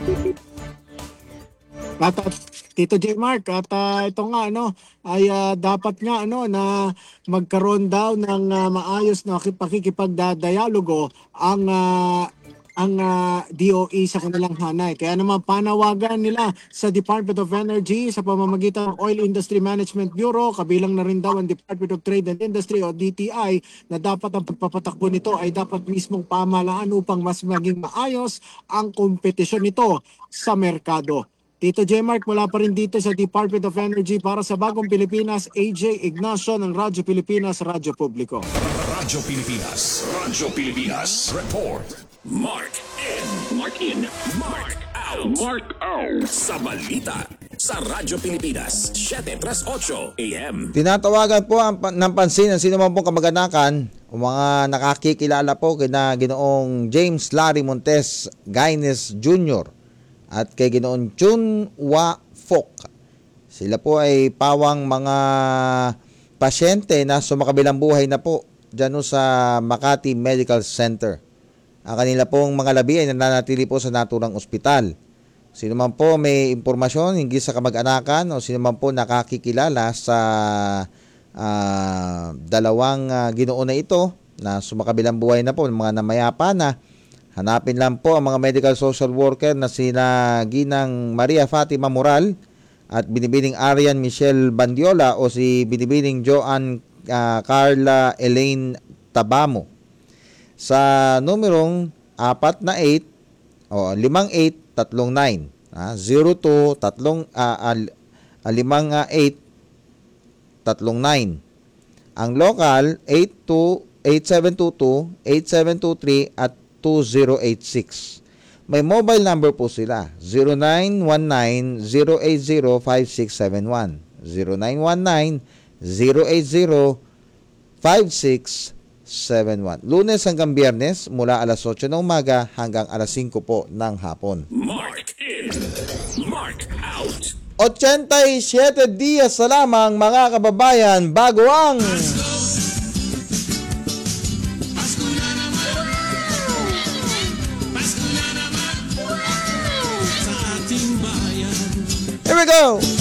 At Tito J Mark, ito nga ay dapat nga na magkaroon daw ng maayos na pakikipagdadialogo ang DOE sa kanilang hanay. Kaya naman panawagan nila sa Department of Energy sa pamamagitan ng Oil Industry Management Bureau, kabilang na rin daw ang Department of Trade and Industry o DTI, na dapat ang pagpapatakbo nito ay dapat mismong pamahalaan upang mas maging maayos ang kompetisyon nito sa merkado. Tito J. Mark, mula pa rin dito sa Department of Energy para sa Bagong Pilipinas, AJ Ignacio ng Radyo Pilipinas, Radyo Publiko. Radyo Pilipinas. Radyo Pilipinas. Report. Mark in. Mark in. Mark out. Mark out. Sa balita. Sa Radyo Pilipinas. 738 AM. Tinatawagan po ng pansin ng sino man pong kamag-anakan o mga nakakikilala po kina Ginoong James Larry Montes Gaines Jr. at kay Ginoong Chun Wa Fok. Sila po ay pawang mga pasyente na sumakabilang buhay na po dyan sa Makati Medical Center. Ang kanila pong mga labi ay nananatili po sa naturang ospital. Sino man po may impormasyon hinggil sa kamag-anakan o sino man po nakakikilala sa dalawang Ginoo na ito na sumakabilang buhay na po, mga namayapa na, hanapin lang po ang mga medical social worker na sina Ginang Maria Fatima Moral at Binibining Arian Michelle Bandiola o si Binibining Joan Carla Elaine Tabamo sa numerong 48 o 5839 02 5839. Ang local 8722 8723 at 2086. May mobile number po sila, 0919-080-5671. 0919-080-5671. Lunes hanggang Biyernes mula alas 8 ng umaga hanggang alas 5 po ng hapon. Mark in. Mark out. 87 dias sa lamang mga kababayan bago ang Here we go!